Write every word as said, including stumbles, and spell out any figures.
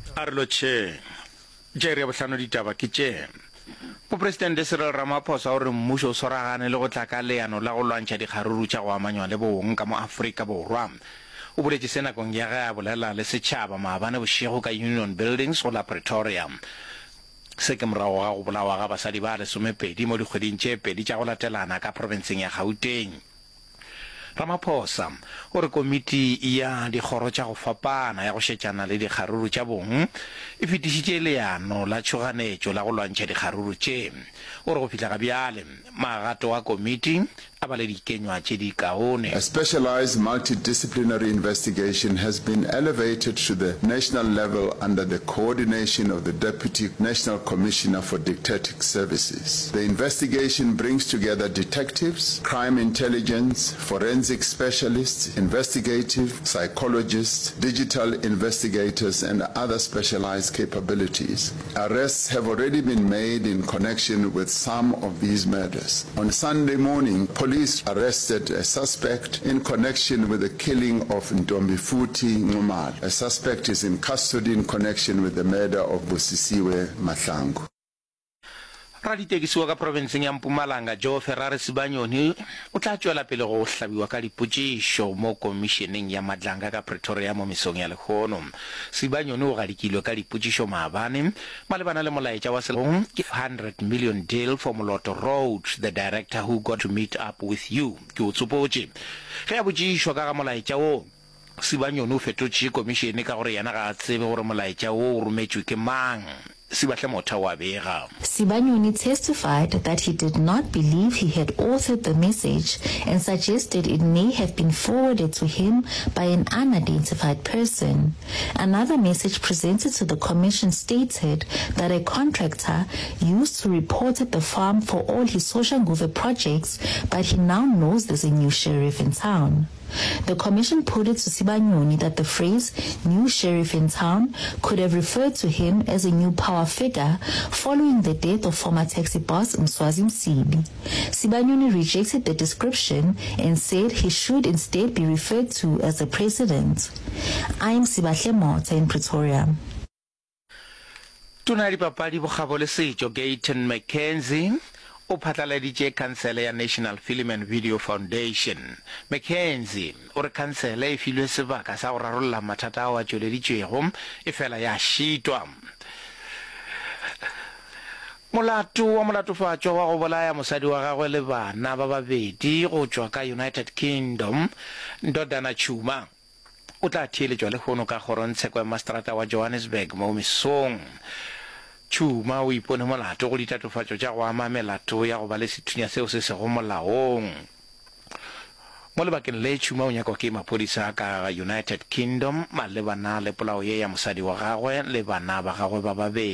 Arloche, Jerry Bohlano ditaba ke tše. Mo President Cyril Ramaphosa o re mmušo o swaragane le go tla ka leano la go lwantšha dikgaruru tša go amanywa le bong ka mo Afrika Borwa. O boletše se nakong ya ge a bolela le setšhaba maabane bošego ka Union Buildings go la Pretoria. Se ke morago ga go bolawa ga basadi ba lesomepedi mo dikgweding tše pedi tša go latelana ka provinseng ya Gauteng. Ramaphosa o re komiti ya dikgoro tša go fapana ya go šetšana le dikgaruru tša bong e fetišitše leano la tšhoganetšo la go lwantšha dikgaruru tše. O re go fihla ga bjale magato wa komiti a ba le dikenywa tše di kaone. A specialized multidisciplinary investigation has been elevated to the national level under the coordination of the Deputy National Commissioner for Dictatic Services. The investigation brings together detectives, crime intelligence, forensic specialists, investigative psychologists, digital investigators, and other specialized capabilities. Arrests have already been made in connection with some of these murders. On Sunday morning, police arrested a suspect in connection with the killing of Ntombifuthi Nxumalo. A suspect is in custody in connection with the murder of Busisiwe Mahlangu. Raditekisiwa ka provinseng ya Mpumalanga Joe Ferrari Sibanyoni o tla tšwela pele go hlabiwa ka dipotšišo mo komisheneng ya Madlanga ka Pretoria mo mesong ya Lekgono. Sibanyoni o gadikilwe ka dipotšišo maabane malebana le molaetša wa selong ke one hundred million deal for Moloto Road, the director who got to meet up with you. Ke o tsopotše ge a botšišwa ka ga molaetša o Sibanyoni o fetotše komishene ka gore yena ga a tsebe gore molaetša o o rometšwe ke mang. Sibanyoni testified that he did not believe he had authored the message and suggested it may have been forwarded to him by an unidentified person. Another message presented to the commission stated that a contractor used to report at the farm for all his social Nguve projects, but he now knows there's a new sheriff in town. The commission put it to Sibanyoni that the phrase new sheriff in town could have referred to him as a new power figure following the death of former taxi boss Mswazi Msibi. Sibanyoni rejected the description and said he should instead be referred to as the president. I am Sibahle Mota in Pretoria. Tonight, Papadi Bukhabole Sejo Gayton Mackenzie o phatlaladitše khansele ya National Film and Video Foundation. Mackenzie o re khansele e filwe sebaka sa go rarolla mathata ao a tšweleditšwego e fela ya šitwa. Molato wa molatofatšo wa go bolaya mosadi wa gagwe le bana ba babedi go tšwa ka United Kingdom, Ndodana Chuma o tla theeletšwa lehono ka kgorontsheko ya mastrata wa Johannesburg mo mesong. Chuma o ipone molato go ditatofatšo tša go ama melato ya go ba le sethunya seo se sego molaong. Mo lebakeng le Chuma o nyakwa ke maphodisa ka United Kingdom malebana le polao ye ya mosadi wa gagwe le bana ba gagwe ba babedi.